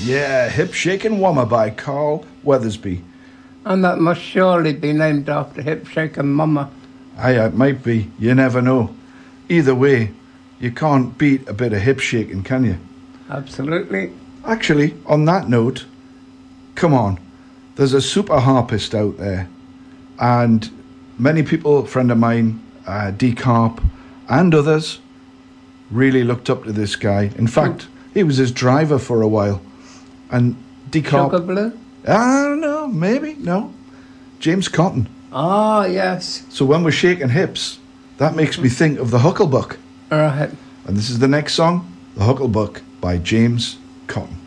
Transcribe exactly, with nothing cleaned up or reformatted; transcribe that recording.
Yeah, Hip Shakin' Woman by Carl Weathersby. And that must surely be named after Hip Shakin' Mama. Aye, it might be. You never know. Either way, you can't beat a bit of hip shaking, can you? Absolutely. Actually, on that note, come on. There's a super harpist out there. And many people, a friend of mine, uh, D. Carp, and others, really looked up to this guy. In fact, he was his driver for a while. And D. Carp... Sugar Blue? I don't know, maybe, no. James Cotton. Ah, yes. So when we're shaking hips, that makes me think of the Hucklebuck. All right. And this is the next song, The Hucklebuck by James Cotton.